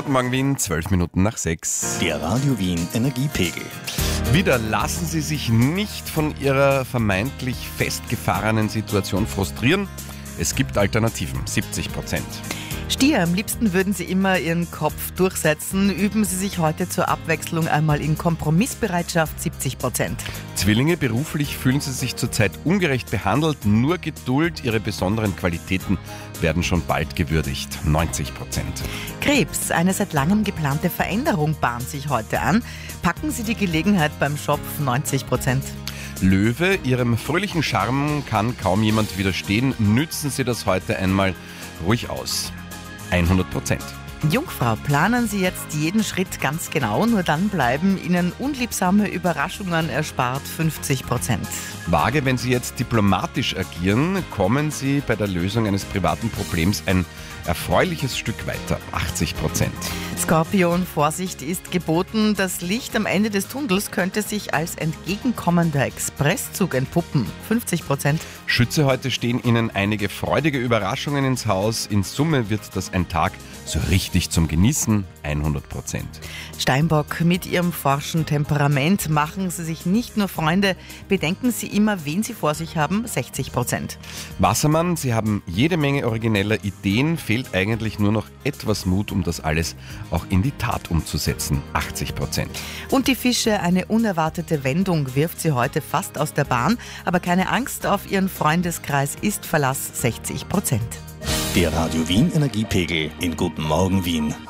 Guten Morgen Wien, 12 Minuten nach 6. Der Radio Wien Energiepegel. Wieder lassen Sie sich nicht von Ihrer vermeintlich festgefahrenen Situation frustrieren. Es gibt Alternativen, 70%. Stier, am liebsten würden Sie immer Ihren Kopf durchsetzen. Üben Sie sich heute zur Abwechslung einmal in Kompromissbereitschaft, 70%. Zwillinge, beruflich fühlen Sie sich zurzeit ungerecht behandelt. Nur Geduld, Ihre besonderen Qualitäten werden schon bald gewürdigt, 90%. Krebs, eine seit langem geplante Veränderung bahnt sich heute an. Packen Sie die Gelegenheit beim Schopf, 90%. Löwe, Ihrem fröhlichen Charme kann kaum jemand widerstehen. Nützen Sie das heute einmal ruhig aus, 100%. Jungfrau, planen Sie jetzt jeden Schritt ganz genau, nur dann bleiben Ihnen unliebsame Überraschungen erspart, 50%. Waage, wenn Sie jetzt diplomatisch agieren, kommen Sie bei der Lösung eines privaten Problems ein erfreuliches Stück weiter, 80%. Skorpion, Vorsicht ist geboten. Das Licht am Ende des Tunnels könnte sich als entgegenkommender Expresszug entpuppen, 50%. Schütze, heute stehen Ihnen einige freudige Überraschungen ins Haus. In Summe wird das ein Tag so richtig zum Genießen, 100%. Steinbock, mit Ihrem forschen Temperament machen Sie sich nicht nur Freunde, bedenken Sie immer, wen Sie vor sich haben, 60%. Wassermann, Sie haben jede Menge origineller Ideen, fehlt eigentlich nur noch etwas Mut, um das alles auch in die Tat umzusetzen, 80%. Und die Fische, eine unerwartete Wendung wirft Sie heute fast aus der Bahn, aber keine Angst, auf Ihren Freundeskreis ist Verlass, 60%. Der Radio Wien Energiepegel in Guten Morgen Wien.